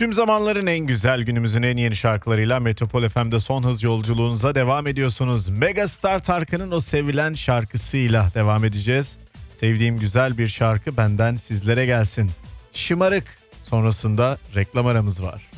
Tüm zamanların en güzel, günümüzün en yeni şarkılarıyla Metropol FM'de son hız yolculuğunuza devam ediyorsunuz. Megastar Tarkan'ın o sevilen şarkısıyla devam edeceğiz. Sevdiğim güzel bir şarkı benden sizlere gelsin. Şımarık. Sonrasında reklam aramız var.